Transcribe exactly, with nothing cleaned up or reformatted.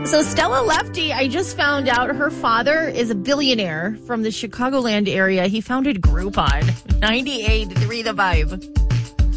So Stella Lefty, I just found out her father is a billionaire from the Chicagoland area. He founded Groupon. ninety-eight point three The Vibe.